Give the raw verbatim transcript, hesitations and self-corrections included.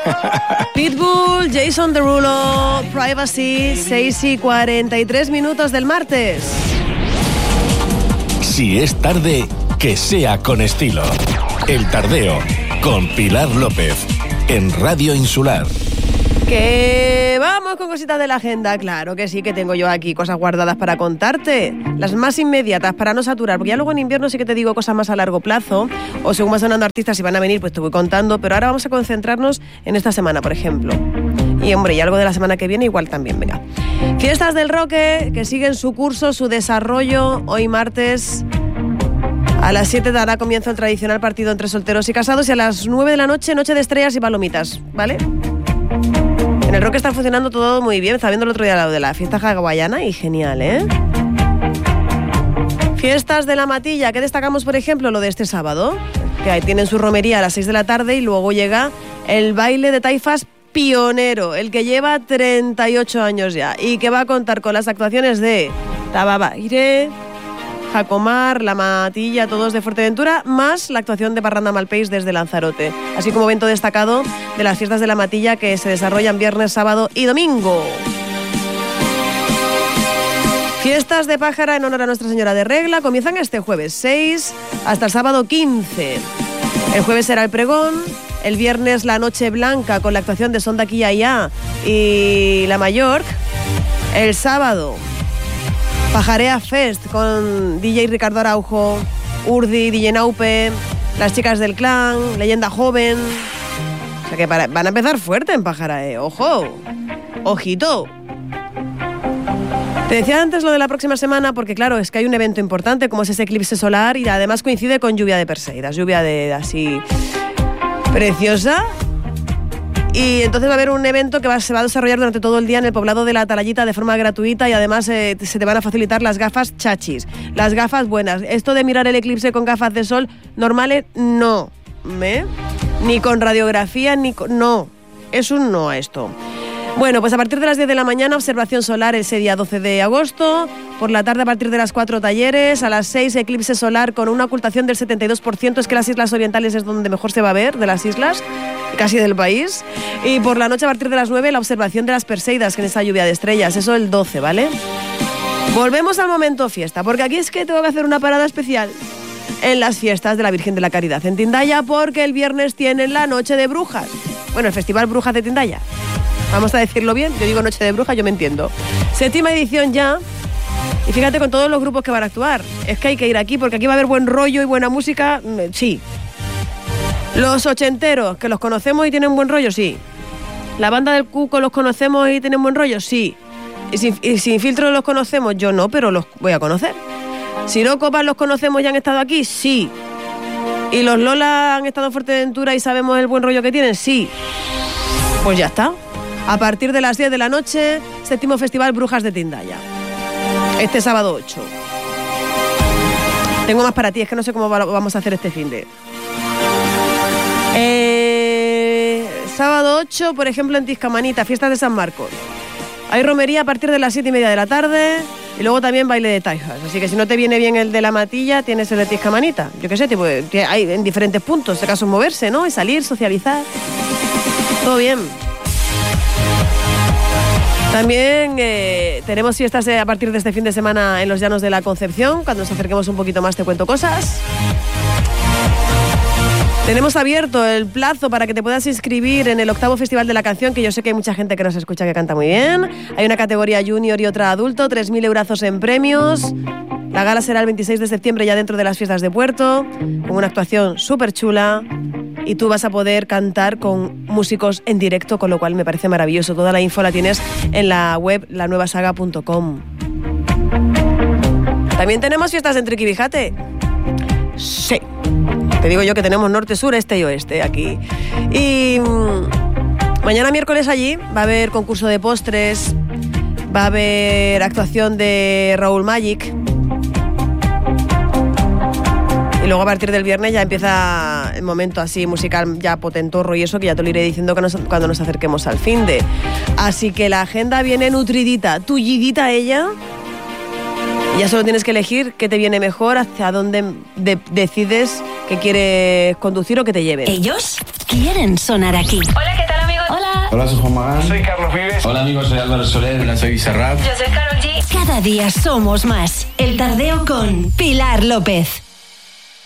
Pitbull, Jason Derulo, Privacy, seis y cuarenta y tres minutos del martes. Si es tarde, que sea con estilo. El Tardeo, con Pilar López, en Radio Insular. Que vamos con cositas de la agenda, claro que sí, que tengo yo aquí cosas guardadas para contarte, las más inmediatas para no saturar, porque ya luego en invierno sí que te digo cosas más a largo plazo, o según van sonando artistas y van a venir, pues te voy contando, pero ahora vamos a concentrarnos en esta semana, por ejemplo. Y hombre, y algo de la semana que viene igual también, venga. Fiestas del Roque, que siguen su curso, su desarrollo, hoy martes a las siete dará comienzo el tradicional partido entre solteros y casados y a las nueve de la noche, noche de estrellas y palomitas, ¿vale? En el Roque está funcionando todo muy bien. Estaba viendo el otro día al lado de la fiesta hawaiana y genial, ¿eh? Fiestas de la Matilla. ¿Qué destacamos, por ejemplo? Lo de este sábado, que ahí tienen su romería a las seis de la tarde y luego llega el baile de taifas pionero, el que lleva treinta y ocho años ya y que va a contar con las actuaciones de Tababaire, Jacomar, La Matilla, todos de Fuerteventura, más la actuación de Parranda Malpeix desde Lanzarote, así como evento destacado de las fiestas de la Matilla que se desarrollan viernes, sábado y domingo. Fiestas de Pájara en honor a Nuestra Señora de Regla comienzan este jueves seis hasta el sábado quince. El jueves será el pregón, el viernes la Noche Blanca con la actuación de Sonda Quillaya y La Mallorca, el sábado Pajarea Fest con D J Ricardo Araujo, Urdi, D J Naupe, las chicas del clan, Leyenda Joven. O sea que para, van a empezar fuerte en Pajarae, ojo, ojito. Te decía antes lo de la próxima semana porque claro, es que hay un evento importante como es ese eclipse solar y además coincide con lluvia de Perseidas, lluvia de así preciosa. Y entonces va a haber un evento que va, se va a desarrollar durante todo el día en el poblado de la Atalayita de forma gratuita y además eh, se te van a facilitar las gafas chachis, las gafas buenas. Esto de mirar el eclipse con gafas de sol normales, no. ¿Eh? Ni con radiografía, ni con... No, es un no a esto. Bueno, pues a partir de las diez de la mañana, observación solar ese día doce de agosto. Por la tarde, a partir de las cuatro, talleres. A las seis, eclipse solar con una ocultación del setenta y dos por ciento. Es que las islas orientales es donde mejor se va a ver de las islas, casi del país. Y por la noche, a partir de las nueve, la observación de las Perseidas, que en esa lluvia de estrellas. Eso el doce, ¿vale? Volvemos al momento fiesta, porque aquí es que tengo que hacer una parada especial en las fiestas de la Virgen de la Caridad en Tindaya, porque el viernes tienen la Noche de Brujas. Bueno, el Festival Brujas de Tindaya. Vamos a decirlo bien, yo digo Noche de Brujas, yo me entiendo. Séptima edición ya, y fíjate con todos los grupos que van a actuar. Es que hay que ir aquí, porque aquí va a haber buen rollo y buena música, sí. Los ochenteros, que los conocemos y tienen buen rollo, sí. La banda del Cuco los conocemos y tienen buen rollo, sí. Y sin, y sin filtro los conocemos, yo no, pero los voy a conocer. Sirócopas los conocemos y han estado aquí, sí. ¿Y los Lola han estado en Fuerteventura y sabemos el buen rollo que tienen? Sí. Pues ya está. A partir de las diez de la noche, séptimo Festival Brujas de Tindaya. Este sábado ocho. Tengo más para ti, es que no sé cómo vamos a hacer este fin de... Eh, sábado ocho, por ejemplo, en Tizcamanita, fiestas de San Marcos. Hay romería a partir de las siete y media de la tarde y luego también baile de taifas. Así que si no te viene bien el de la Matilla, tienes el de Tizcamanita. Yo qué sé, tipo, hay en diferentes puntos, de caso moverse, ¿no? Y salir, socializar. Todo bien. También eh, tenemos fiestas eh, a partir de este fin de semana en los Llanos de la Concepción. Cuando nos acerquemos un poquito más te cuento cosas. Tenemos abierto el plazo para que te puedas inscribir en el octavo Festival de la Canción, que yo sé que hay mucha gente que nos escucha que canta muy bien. Hay una categoría junior y otra adulto, tres mil eurazos en premios. La gala será el veintiséis de septiembre ya dentro de las fiestas de Puerto, con una actuación súper chula. Y tú vas a poder cantar con músicos en directo, con lo cual me parece maravilloso. Toda la info la tienes en la web la nueva saga punto com. También tenemos fiestas en Triquibijate. Sí. Te digo yo que tenemos norte, sur, este y oeste aquí. Y mmm, mañana miércoles allí va a haber concurso de postres, va a haber actuación de Raúl Magic. Y luego a partir del viernes ya empieza el momento así musical ya potentorro y eso, que ya te lo iré diciendo que nos, cuando nos acerquemos al finde. Así que la agenda viene nutridita, tullidita ella. Y ya solo tienes que elegir qué te viene mejor, hacia dónde de- decides que quieres conducir o que te lleven. Ellos quieren sonar aquí. Hola, ¿qué tal, amigos? Hola, soy Juan Magán. Soy Carlos Vives. Hola amigos, soy Álvaro Soler. Hola, soy Bizarrap. Yo soy Karol G. Cada día somos más. El Tardeo con Pilar López.